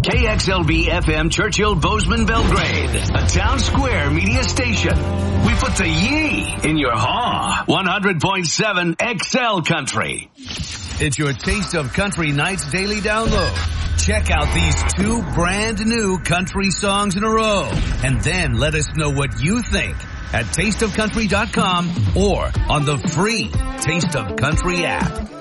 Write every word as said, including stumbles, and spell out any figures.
K X L V F M Churchill Bozeman Belgrade, a town square media station. We put the yee in your haw. one hundred point seven X L Country. It's your Taste of Country Night's daily download. Check out these two brand new country songs in a row, and then let us know what you think at taste of country dot com or on the free Taste of Country app.